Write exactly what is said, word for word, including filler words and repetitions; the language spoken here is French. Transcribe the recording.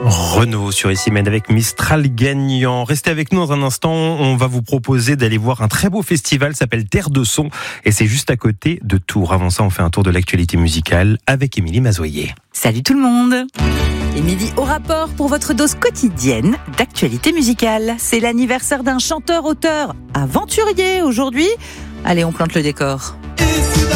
Renaud sur Ici Mène avec Mistral gagnant. Restez avec nous dans un instant, on va vous proposer d'aller voir un très beau festival, s'appelle Terre de Son et c'est juste à côté de Tours. Avant ça, on fait un tour de l'actualité musicale avec Émilie Mazoyer. Salut tout le monde. Émilie au rapport pour votre dose quotidienne d'actualité musicale. C'est l'anniversaire d'un chanteur-auteur aventurier aujourd'hui. Allez, on plante le décor.